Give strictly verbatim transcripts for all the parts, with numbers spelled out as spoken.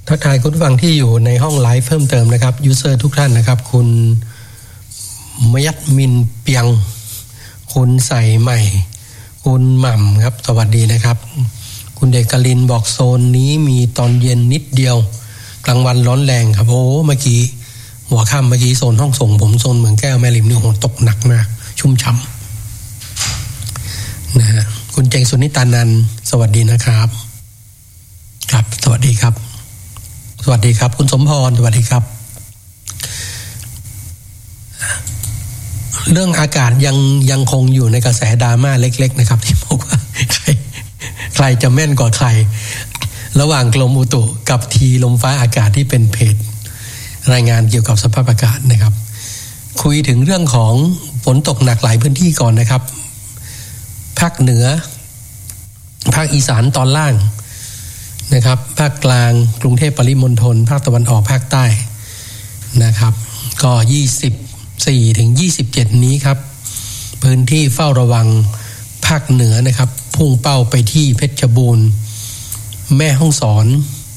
ทักทายคุณผู้ฟังที่อยู่ในห้องไลฟ์เพิ่มเติมนะครับยูเซอร์ทุกท่านนะครับคุณมยัดมินเปียงคุณใส่ใหม่คุณหม่ำครับสวัสดีนะครับคุณเดกลินบอกโซนนี้มีตอนเย็นนิดเดียวกลางวันร้อนแรงครับโอ้เมื่อกี้หัวค่ำเมื่อกี้โซนห้องส่งผมโซนเหมืองแก้วแม่ริมนี่โหตกหนักมากชุ่มฉ่ำนะฮะคุณเจงสุนิตานันสวัสดีนะครับครับสวัสดีครับสวัสดีครับคุณสมพรสวัสดีครับเรื่องอากาศยังยังคงอยู่ในกระแสดราม่าเล็กๆนะครับที่บอกว่าใครใครจะแม่นกว่าใครระหว่างกรมอุตุกับทีลมฟ้าอากาศที่เป็นเพจรายงานเกี่ยวกับสภาพอากาศนะครับคุยถึงเรื่องของฝนตกหนักหลายพื้นที่ก่อนนะครับภาคเหนือภาคอีสานตอนล่างนะครับภาคกลางกรุงเทพปริมณฑลภาคตะวันออกภาคใต้นะครับก็ยี่สิบสี่ถึงยี่สิบเจ็ดนี้ครับพื้นที่เฝ้าระวังภาคเหนือนะครับพุ่งเป้าไปที่เพชรบูรณ์แม่ฮ่องสอน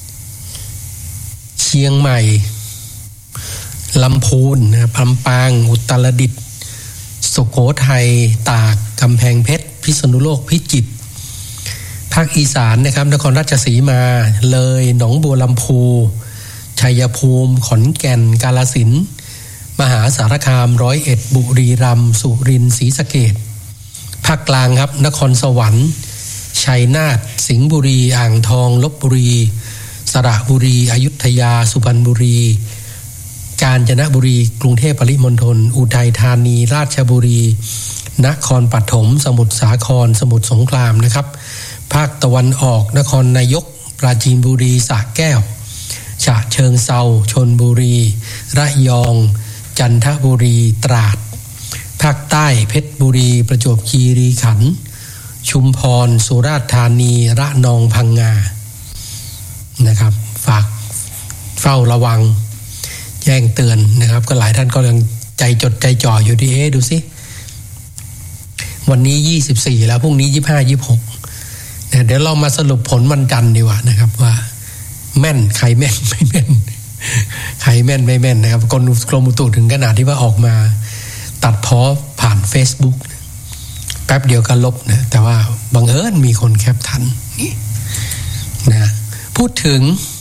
เชียงใหม่ลำพูนนะครับลำปางอุตรดิตถ์สุโขทัยตากกำแพงเพชรพิษณุโลกพิจิตรภาคอีสานนะครับนครราชสีมาเลยหนองบัวลำพูชัยภูมิขอนแก่นกาฬสินธุ์มหาสารคามร้อยเอ็ดบุรีรัมย์สุรินทร์ศรีสะเกษภาคกลางครับนครสวรรค์ชัยนาทสิงห์บุรีอ่างทองลพบุรีสระบุรีอยุธยาสุพรรณบุรีกาญจนบุรีกรุงเทพปริมณฑลอุทัยธานีราชบุรีนครปฐมสมุทรสาครสมุทรสงครามนะครับภาคตะวันออกนครนายกปราจีนบุรีสระแก้วฉะเชิงเทราชลบุรีระยองจันทบุรีตราดภาคใต้เพชรบุรีประจวบคีรีขันธ์ชุมพรสุราษฎร์ธานีระนองพังงานะครับฝากเฝ้าระวังแจ้งเตือนนะครับก็หลายท่านก็ยังใจจดใจจ่ออยู่ที่เอ๊ะดูสิวันนี้ยี่สิบสี่แล้วพรุ่งนี้ยี่สิบห้า ยี่สิบหกเดี๋ยวเรามาสรุปผลวันจันทร์ดีกว่านะครับว่าแม่นใครแม่นไม่แม่นใครแม่นไม่แม่นนะครับกรมอุตุถึงขนาดที่ว่าออกมาตัดพ้อผ่าน Facebook แป๊บเดียวก็ลบนะแต่ว่าบังเอิญมีคนแคปทันนี่นะพูดถึง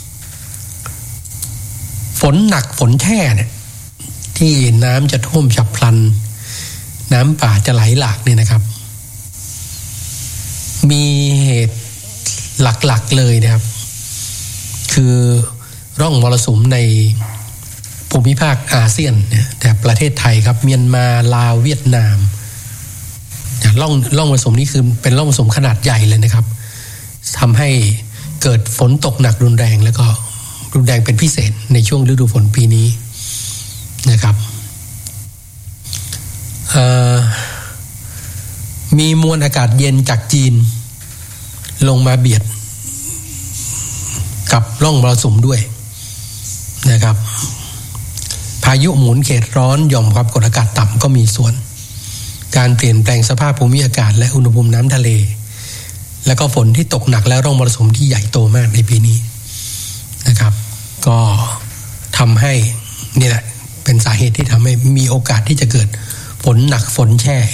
ฝนหนักฝนแช่เนี่ยที่น้ำจะท่วมฉับพลันน้ำป่าจะไหลหลากเนี่ยนะครับมีเหตุหลักๆเลยนะครับคือร่องมรสุมในภูมิภาคอาเซียนเนี่ยแต่ประเทศไทยครับเมียนมาลาวเวียดนามร่องร่องมรสุมนี้คือเป็นร่องมรสุมขนาดใหญ่เลยนะครับทำให้เกิดฝนตกหนักรุนแรงแล้วก็รุนแรงเป็นพิเศษในช่วงฤดูฝนปีนี้นะครับมีมวลอากาศเย็นจากจีนลงมาเบียดกับร่องมรสุมด้วยนะครับพายุหมุนเขตร้อนหย่อมความกดอากาศต่ำก็มีส่วนการเปลี่ยนแปลงสภาพภูมิอากาศและอุณหภูมิน้ำทะเลแล้วก็ฝนที่ตกหนักและร่องมรสุมที่ใหญ่โตมากในปีนี้นะครับก็ทำให้นี่แหละเป็นสาเหตุที่ทำให้มีโอกาสที่จะเกิดฝนหนักฝนแช่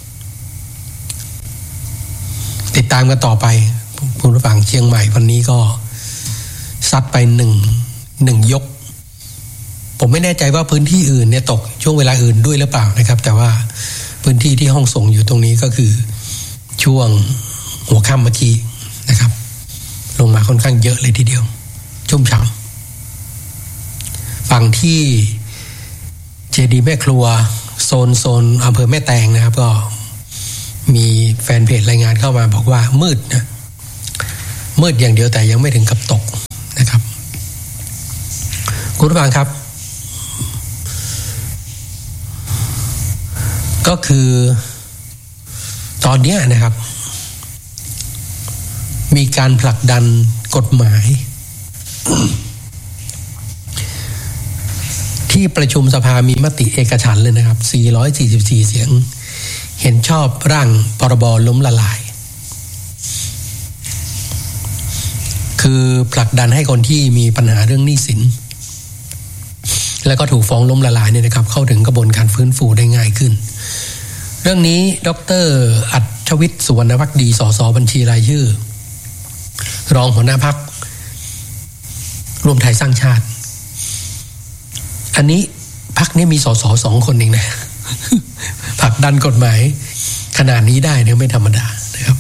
ติดตามกันต่อไปผู้ฟังเชียงใหม่วันนี้ก็ซัดไปหนึ่งหนึ่งยกผมไม่แน่ใจว่าพื้นที่อื่นเนี่ยตกช่วงเวลาอื่นด้วยหรือเปล่านะครับแต่ว่าพื้นที่ที่ห้องส่งอยู่ตรงนี้ก็คือช่วงหัวค่ำเมื่อกี้นะครับลงมาค่อนข้างเยอะเลยทีเดียวชุ่มฉ่ำฝั่งที่เจดีย์แม่ครัวโซนโซนอำเภอแม่แตงนะครับก็มีแฟนเพจรายงานเข้ามาบอกว่ามืดนะมืดอย่างเดียวแต่ยังไม่ถึงกับตกนะครับคุณผู้ฟังครับก็คือตอนนี้นะครับมีการผลักดันกฎหมายที่ประชุมสภามีมติเอกฉันท์เลยนะครับสี่ร้อยสี่สิบสี่เสียงเห็นชอบร่างพรบล้มละลายคคือผลักดันให้คนที่มีปัญหาเรื่องหนี้สินแล้วก็ถูกฟ้องล้มละลายเนี่ยนะครับเข้าถึงกระบวนการฟื้นฟูได้ง่ายขึ้นเรื่องนี้ดร.อัจวิทย์สุวรรณภักดีสสบัญชีรายชื่อรองหัวหน้าพรรครวมไทยสร้างชาติอันนี้พรรคนี้มีสสสองคนเองนะผลักดันกฎหมายขนาดนี้ได้เนี่ยไม่ธรรมดานะครับ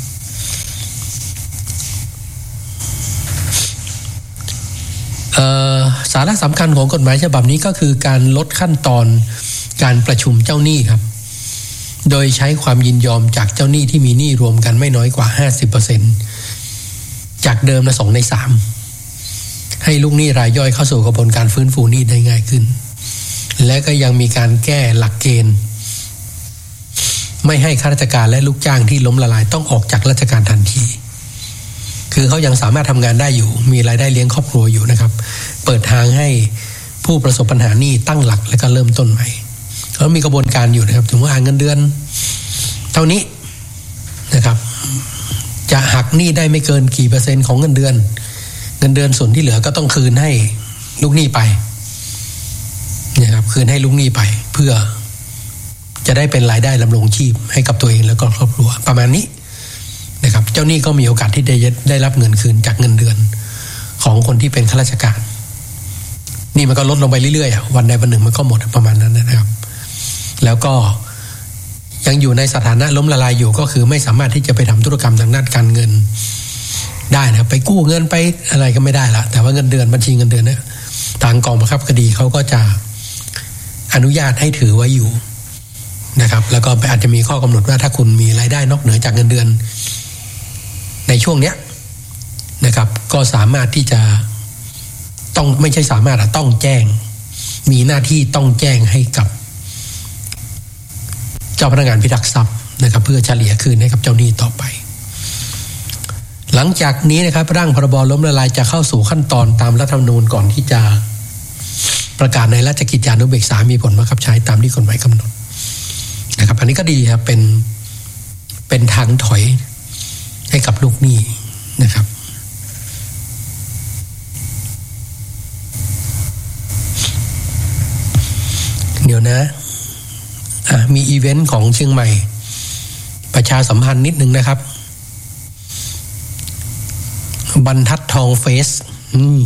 สาระสำคัญของกฎหมายฉบับนี้ก็คือการลดขั้นตอนการประชุมเจ้าหนี้ครับโดยใช้ความยินยอมจากเจ้าหนี้ที่มีหนี้รวมกันไม่น้อยกว่า ห้าสิบเปอร์เซ็นต์ จากเดิมละสองในสามให้ลูกหนี้รายย่อยเข้าสู่กระบวนการฟื้นฟูหนี้ได้ง่ายขึ้นและก็ยังมีการแก้หลักเกณฑ์ไม่ให้ข้าราชการและลูกจ้างที่ล้มละลายต้องออกจากราชการทันทีคือเขายังสามารถทำงานได้อยู่มีรายได้เลี้ยงครอบครัวอยู่นะครับเปิดทางให้ผู้ประสบปัญหาหนี้ตั้งหลักและก็เริ่มต้นใหม่เขามีกระบวนการอยู่นะครับถึงว่าเงินเดือนเท่านี้นะครับจะหักหนี้ได้ไม่เกินกี่เปอร์เซ็นต์ของเงินเดือนเงินเดือนส่วนที่เหลือก็ต้องคืนให้ลูกหนี้ไปนะครับคืนให้ลูกหนี้ไปเพื่อจะได้เป็นรายได้ดำรงชีพให้กับตัวเองแล้วก็ครอบครัวประมาณนี้นะครับเจ้าหนี้ก็มีโอกาสที่จะได้รับเงินคืนจากเงินเดือนของคนที่เป็นข้าราชการนี่มันก็ลดลงไปเรื่อยๆวันใดวันหนึ่งมันก็หมดประมาณนั้นนะครับแล้วก็ยังอยู่ในสถานะล้มละลายอยู่ก็คือไม่สามารถที่จะไปทำธุรกรรมทางด้านการเงินได้นะครับไปกู้เงินไปอะไรก็ไม่ได้ละแต่ว่าเงินเดือนบัญชีเงินเดือนเนี่ยทางกองบังคับคดีเขาก็จะอนุญาตให้ถือไว้อยู่นะครับแล้วก็อาจจะมีข้อกำหนดว่าถ้าคุณมีรายได้นอกเหนือจากเงินเดือนในช่วงเนี้ยนะครับก็สามารถที่จะต้องไม่ใช่สามารถต้องแจ้งมีหน้าที่ต้องแจ้งให้กับเจ้าพนักงานพิทักษ์ทรัพย์นะครับเพื่อเฉลี่ยคืนให้กับเจ้าหนี้ต่อไปหลังจากนี้นะครับร่างพรบล้มละลายจะเข้าสู่ขั้นตอนตามรัฐธรรมนูญก่อนที่จะประกาศในราชกิจจานุเบกษามีผลบังคับใช้ตามที่กฎหมายกำหนดนะครับอันนี้ก็ดีครับเป็นเป็นทางถอยให้กับลูกหนี้นะครับเดี๋ยวนะอ่ะมีอีเวนต์ของเชียงใหม่ประชาสัมพันธ์นิดนึงนะครับบรรทัดทองเฟสนี่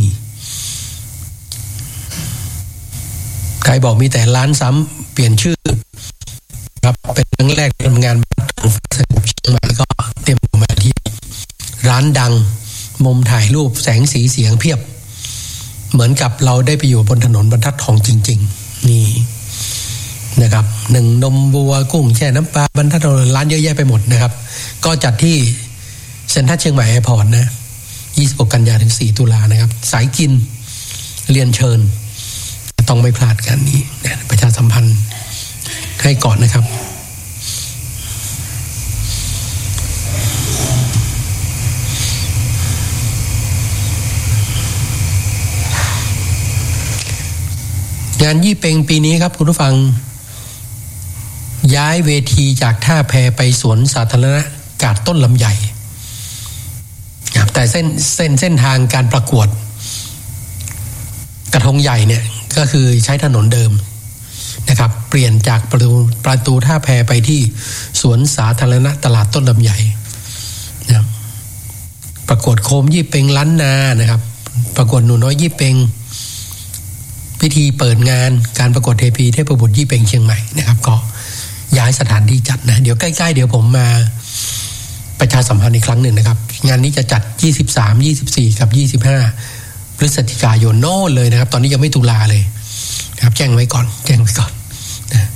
ใครบอกมีแต่ร้านซ้ำเปลี่ยนชื่อครับเป็นครั้งแรกทำงานบรรทัดทองเฟสเชียงใหม่ก็เตรียมมาที่ร้านดังมุมถ่ายรูปแสงสีเสียงเพียบเหมือนกับเราได้ไปอยู่บนถนนบรรทัดทองจริงๆนี่นะครับหนึ่งนมบัวกุ้งแช่น้ำปลาบรรทัดทองร้านเยอะแยะไปหมดนะครับก็จัดที่เซ็นทรัลเชียงใหม่แอร์พอร์ตนะยี่สิบหกกันยายนถึงสี่ตุลานะครับสายกินเรียนเชิญต้องไม่พลาดกันนี้ประชาสัมพันธ์ให้ก่อนนะครับงานยี่เป็งปีนี้ครับคุณผู้ฟังย้ายเวทีจากท่าแพไปสวนสาธารณะกาดต้นลำใหญ่แต่เส้นเส้นเส้นทางการประกวดกระทงใหญ่เนี่ยก็คือใช้ถนนเดิมนะครับเปลี่ยนจากประตูประตูท่าแพไปที่สวนสาธารณะตลาดต้นลำใหญ่นะครับประกวดโคมยี่เป็งล้านนานะครับประกวดหนูน้อยยี่เป็งพิธีเปิดงานการประกวดเทพีเทพบุตรยี่เป็งเชียงใหม่นะครับก็ย้ายสถานที่จัดนะเดี๋ยวใกล้ๆเดี๋ยวผมมาประชาสัมพันธ์อีกครั้งหนึ่งนะครับงานนี้จะจัดยี่สิบสาม ยี่สิบสี่กับยี่สิบห้าพฤศจิกายนโน่นเลยนะครับตอนนี้ยังไม่ตุลาเลยนะครับแจ้งไว้ก่อนแจ้งไว้ก่อนนะ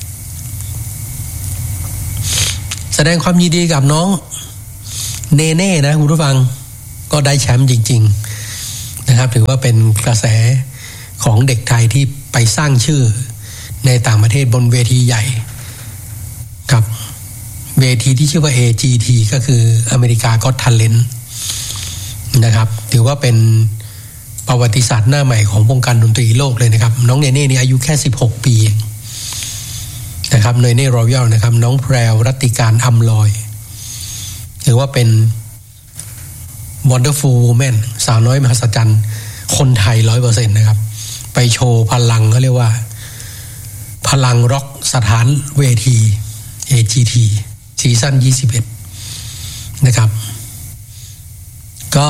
แสดงความยินดีกับน้องเนเน่นะคุณผู้ฟังก็ได้แชมป์จริงๆนะครับถือว่าเป็นกระแสของเด็กไทยที่ไปสร้างชื่อในต่างประเทศบนเวทีใหญ่กับเวทีที่ชื่อว่า เอ จี ที ก็คืออเมริกาก็อต Talent นะครับถือว่าเป็นประวัติศาสตร์หน้าใหม่ของวงการดนตรีโลกเลยนะครับน้องเนเน่นี่อายุแค่สิบหกปีนะครับเนเน่รอยัลนะครับน้องแพรวรัตติการอำลอยถือว่าเป็น Wonderful Woman สาวน้อยมหัศจรรย์คนไทย ร้อยเปอร์เซ็นต์ นะครับไปโชว์พลังเขาเรียกว่าพลังร็อกสถานเวที เอ จี ที ซีซั่นยี่สิบเอ็ดนะครับก็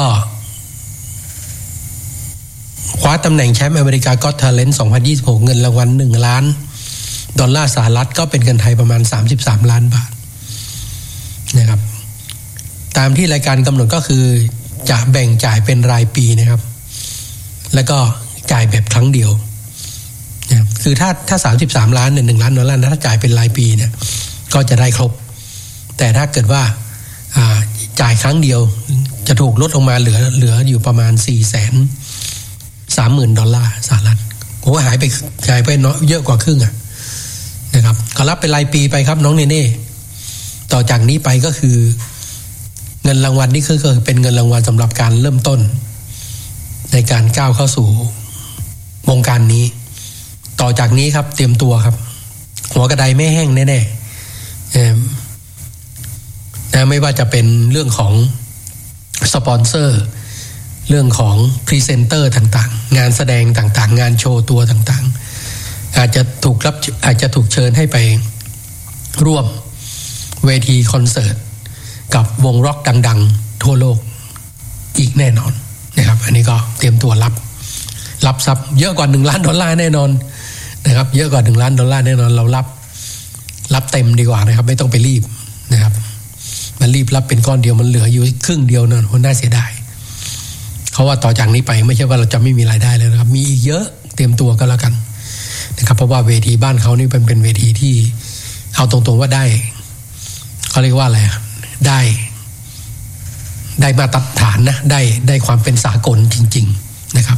คว้าตำแหน่งแชมป์อเมริกาก็อต Talent สองพันยี่สิบหกเงินรางวัลหนึ่งล้านดอลลาร์สหรัฐก็เป็นเงินไทยประมาณสามสิบสามล้านบาทนะครับตามที่รายการกำหนดก็คือจะแบ่งจ่ายเป็นรายปีนะครับแล้วก็จ่ายแบบครั้งเดียวนะคือถ้าถ้าสามสิบสามล้านเนี่ยหนึ่งล้านดอลลาร์ถ้าจ่ายเป็นรายปีเนี่ยก็จะได้ครบแต่ถ้าเกิดว่าจ่ายครั้งเดียวจะถูกลดลงมาเหลือเหลืออยู่ประมาณ สี่แสนสามหมื่น ดอลลาร์สหรัฐโอ้หายไปหายไปเนาะเยอะกว่าครึ่งอ่ะนะครับก็รับเป็นรายปีไปครับน้องเนเน่ต่อจากนี้ไปก็คือเงินรางวัลนี่คือเป็นเงินรางวัลสำหรับการเริ่มต้นในการก้าวเข้าสู่วงการนี้ต่อจากนี้ครับเตรียมตัวครับหัวกระไดไม่แห้งแน่ๆนะไม่ว่าจะเป็นเรื่องของสปอนเซอร์เรื่องของพรีเซนเตอร์ต่างๆงานแสดงต่างๆงานโชว์ตัวต่างๆอาจจะถูกรับอาจจะถูกเชิญให้ไปร่วมเวทีคอนเสิร์ตกับวงร็อกดังๆทั่วโลกอีกแน่นอนนะครับอันนี้ก็เตรียมตัวรับรับทรัพย์เยอะกว่าหนึ่งล้านดอลลาร์แน่นอนนะครับเยอะกว่าหนึ่งล้านดอลลาร์แน่นอนเรารับรับเต็มดีกว่านะครับไม่ต้องไปรีบนะครับมันรีบรับเป็นก้อนเดียวมันเหลืออยู่ครึ่งเดียวนั่นคนน่าเสียดายเขาว่าต่อจากนี้ไปไม่ใช่ว่าเราจะไม่มีรายได้แล้วนะครับมีอีกเยอะเตรียมตัวก็แล้วกันนะครับเพราะว่าเวทีบ้านเขานี่เป็นเป็นเวทีที่เอาตรงๆว่าได้เขาเรียกว่าอะไรได้ได้มาตรฐานนะได้ได้ความเป็นสากลจริงๆนะครับ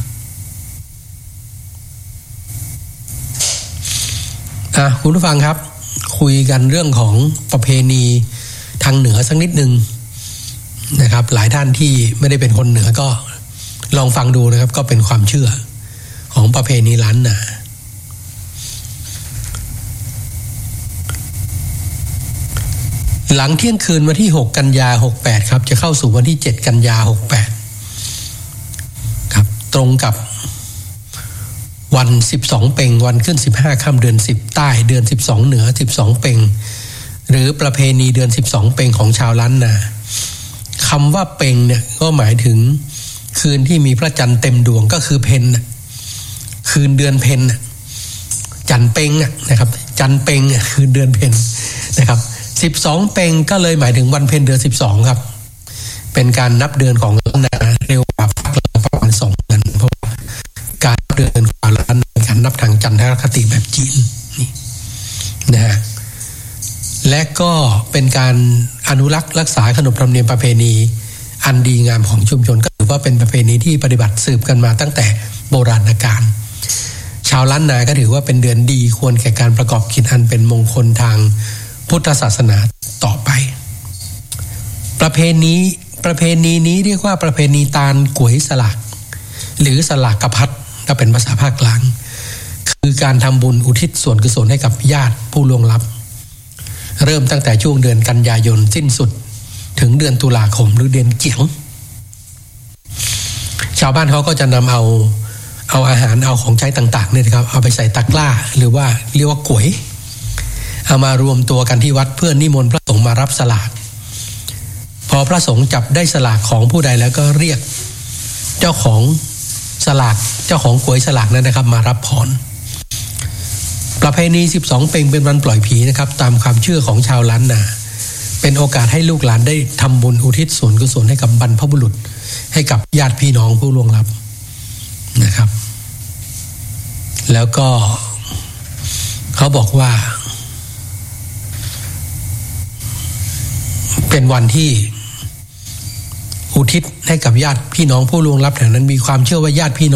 อ่ะคุณผู้ฟังครับคุยกันเรื่องของประเพณีทางเหนือสักนิดนึงนะครับหลายท่านที่ไม่ได้เป็นคนเหนือก็ลองฟังดูนะครับก็เป็นความเชื่อของประเพณีล้านนาหลังเที่ยงคืนวันที่หกกันยาหกแปดครับจะเข้าสู่วันที่เจ็ดกันยาหกแปดครับตรงกับวันสิบสองเพ็งวันขึ้นสิบห้าค่ำเดือนสิบใต้เดือนสิบสองเหนือสิบสองเพ็งหรือประเพณีเดือนสิบสองเพ็งของชาวล้านนาคำว่าเพ็งเนี่ยก็หมายถึงคืนที่มีพระจันทร์เต็มดวงก็คือเพ็ญคืนเดือนเพ็ญจันทร์เพ็งนะครับจันทร์เพ็งคืนเดือนเพ็ญนะครับสิบสองเพ็งก็เลยหมายถึงวันเพ็ญเดือนสิบสองครับเป็นการนับเดือนของล้านนาเร็วกว่าภาคกลางประมาณสองเดือนเพราะการนับเดือนของล้านนาเป็นการนับทางจันทรคติแบบจีนนี่นะฮะและก็เป็นการอนุรักษ์รักษาขนบธรรมเนียมประเพณีอันดีงามของชุมชนก็ถือว่าเป็นประเพณีที่ปฏิบัติสืบกันมาตั้งแต่โบราณกาลชาวล้านนาก็ถือว่าเป็นเดือนดีควรแก่การประกอบกิจอันเป็นมงคลทางพุทธศาสนาต่อไปประเพณีประเพณีนี้เรียกว่าประเพณีตาลก๋วยสลากหรือสลากกพัดก็เป็นภาษาภาคกลางคือการทำบุญอุทิศส่วนกุศลให้กับญาติผู้ล่วงลับเริ่มตั้งแต่ช่วงเดือนกันยายนสิ้นสุดถึงเดือนตุลาคมหรือเดือนเกี่ยวชาวบ้านเขาก็จะนำเอาเอาอาหารเอาของใช้ต่างๆเนี่ยนะครับเอาไปใส่ตะกร้าหรือว่าเรียกว่าก๋วยเอามารวมตัวกันที่วัดเพื่อนิมนต์พระสงฆ์มารับสลากพอพระสงฆ์จับได้สลากของผู้ใดแล้วก็เรียกเจ้าของสลากเจ้าของก๋วยสลากนั้นนะครับมารับพรประเพณีสิบสองเพ็งเป็นวันปล่อยผีนะครับตามความเชื่อของชาวล้านนาเป็นโอกาสให้ลูกหลานได้ทำบุญอุทิศส่วนกุศลให้กับบรรพบุรุษให้กับญาติพี่น้องผู้ล่วงลับนะครับแล้วก็เขาบอกว่าเป็นวันที่อุทิศให้กับญาติพี่น้องผู้ล่วงลับแถวนั้นมีความเชื่อว่าญาติพี่น้อง